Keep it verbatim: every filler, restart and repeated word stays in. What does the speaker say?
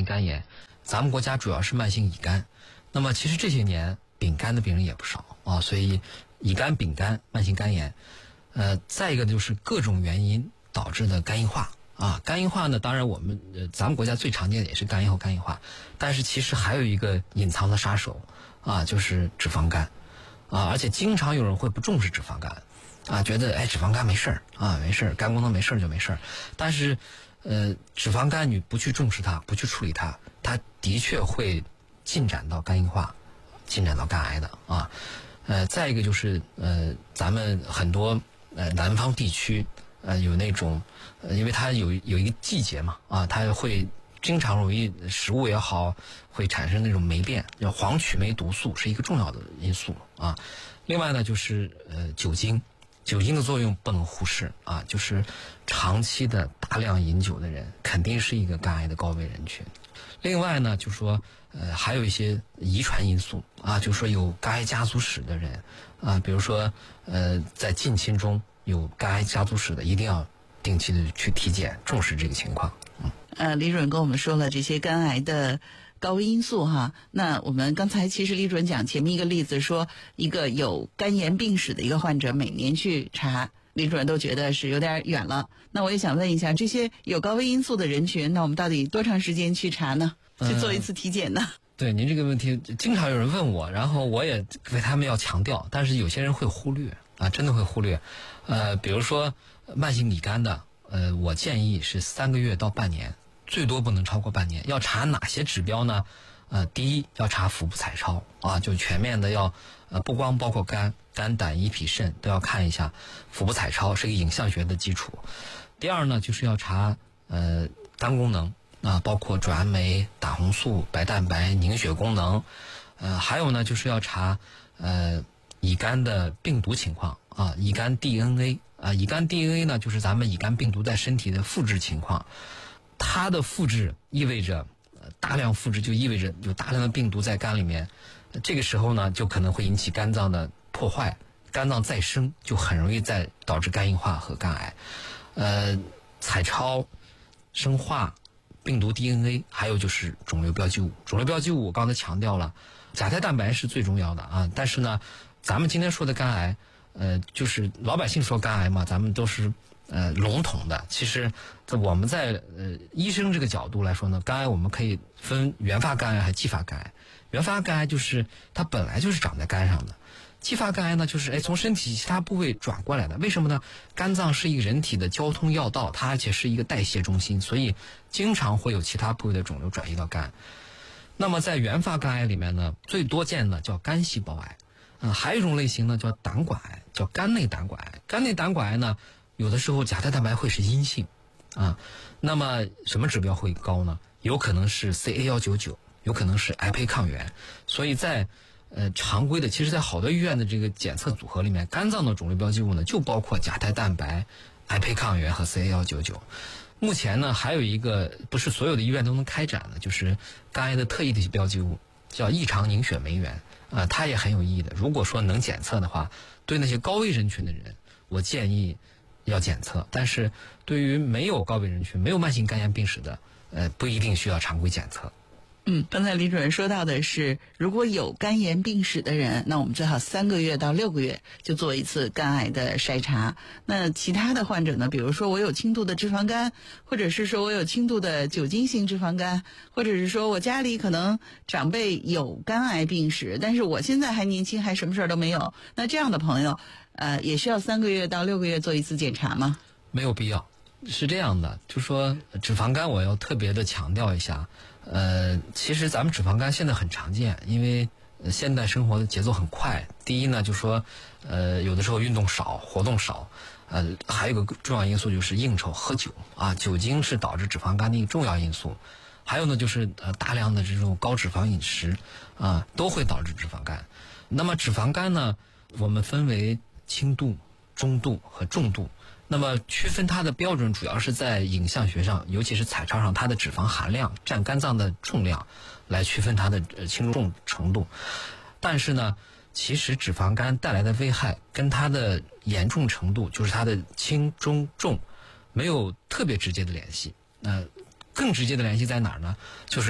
性肝炎，咱们国家主要是慢性乙肝。那么其实这些年丙肝的病人也不少啊，所以乙肝、丙肝、慢性肝炎，呃，再一个就是各种原因导致的肝硬化啊。肝硬化呢，当然我们呃咱们国家最常见的也是肝炎和肝硬化，但是其实还有一个隐藏的杀手啊，就是脂肪肝啊，而且经常有人会不重视脂肪肝啊，觉得哎脂肪肝没事儿啊，没事儿，肝功能没事儿就没事儿，但是呃脂肪肝你不去重视它，不去处理它，它的确会进展到肝硬化，进展到肝癌的啊。呃，再一个就是呃，咱们很多呃南方地区呃有那种呃，因为它有有一个季节嘛啊，它会经常容易食物也好会产生那种霉变，叫黄曲霉毒素是一个重要的因素啊。另外呢就是呃酒精，酒精的作用不能忽视啊，就是长期的大量饮酒的人肯定是一个肝癌的高危人群。另外呢，就是说，呃，还有一些遗传因素啊，就是说有肝癌家族史的人啊，比如说，呃，在近亲中有肝癌家族史的，一定要定期的去体检，重视这个情况。嗯， 呃，李主任跟我们说了这些肝癌的高危因素哈。那我们刚才其实李主任讲前面一个例子，说一个有肝炎病史的一个患者每年去查，李主任都觉得是有点远了。那我也想问一下，这些有高危因素的人群，那我们到底多长时间去查呢？去做一次体检呢？ 嗯、对您这个问题，经常有人问我，然后我也为他们要强调，但是有些人会忽略啊，真的会忽略。呃，比如说慢性乙肝的，呃，我建议是三个月到半年，最多不能超过半年。要查哪些指标呢？呃，第一要查腹部彩超啊，就全面的要呃，不光包括肝、肝胆、胰脾肾都要看一下，腹部彩超是一个影像学的基础。第二呢，就是要查呃肝功能啊，包括转氨酶、胆红素、白蛋白、凝血功能，呃，还有呢就是要查呃乙肝的病毒情况啊，乙肝 D N A 啊，乙肝 D N A 呢就是咱们乙肝病毒在身体的复制情况，它的复制意味着。大量复制就意味着有大量的病毒在肝里面，这个时候呢就可能会引起肝脏的破坏，肝脏再生就很容易再导致肝硬化和肝癌。呃，彩超、生化、病毒 D N A， 还有就是肿瘤标记物。肿瘤标记物我刚才强调了，甲胎蛋白是最重要的啊，但是呢，咱们今天说的肝癌，呃，就是老百姓说肝癌嘛，咱们都是。呃，笼统的，其实我们在呃医生这个角度来说呢，肝癌我们可以分原发肝癌还是继发肝癌。原发肝癌就是它本来就是长在肝上的，继发肝癌呢就是哎从身体其他部位转过来的。为什么呢？肝脏是一个人体的交通要道，它而且是一个代谢中心，所以经常会有其他部位的肿瘤转移到肝。那么在原发肝癌里面呢，最多见的叫肝细胞癌，呃，还有一种类型呢叫胆管癌，叫肝内胆管癌。肝内胆管癌呢。有的时候甲胎蛋白会是阴性啊，那么什么指标会高呢？有可能是 C A 一九九，有可能是癌胚抗原。所以在呃常规的，其实在好多医院的这个检测组合里面，肝脏的肿瘤标记物呢就包括甲胎蛋白、癌胚抗原和 C A 一九九。目前呢还有一个不是所有的医院都能开展的，就是肝癌的特异的标记物，叫异常凝血酶原啊，它也很有意义的。如果说能检测的话，对那些高危人群的人，我建议。要检测，但是对于没有高危人群、没有慢性肝炎病史的，呃，不一定需要常规检测。 嗯，刚才李主任说到的是，如果有肝炎病史的人，那我们最好三个月到六个月就做一次肝癌的筛查。那其他的患者呢，比如说我有轻度的脂肪肝，或者是说我有轻度的酒精性脂肪肝，或者是说我家里可能长辈有肝癌病史，但是我现在还年轻，还什么事儿都没有。那这样的朋友，呃，也需要三个月到六个月做一次检查吗？ 没有必要。是这样的，就说脂肪肝我要特别的强调一下，呃，其实咱们脂肪肝现在很常见，因为现代生活的节奏很快。第一呢，就说呃有的时候运动少，活动少，呃还有个重要因素就是应酬喝酒啊，酒精是导致脂肪肝的一个重要因素。还有呢就是呃大量的这种高脂肪饮食啊都会导致脂肪肝。那么脂肪肝呢，我们分为轻度、中度和重度。那么区分它的标准主要是在影像学上，尤其是彩超上，它的脂肪含量占肝脏的重量来区分它的轻重程度。但是呢，其实脂肪肝带来的危害跟它的严重程度，就是它的轻中重，没有特别直接的联系。那、呃、更直接的联系在哪儿呢？就是